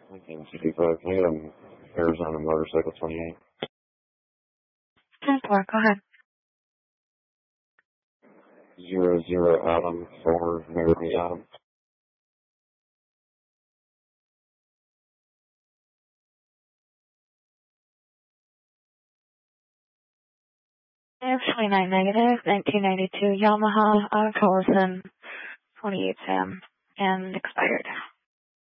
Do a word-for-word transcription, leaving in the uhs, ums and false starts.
nineteen sixty-five, can I get an Arizona motorcycle twenty-eight? ten four, go ahead. Zero zero Adam for Mary Adam. twenty-nine negative, nineteen ninety-two Yamaha Autolison twenty-eight Sam, and expired.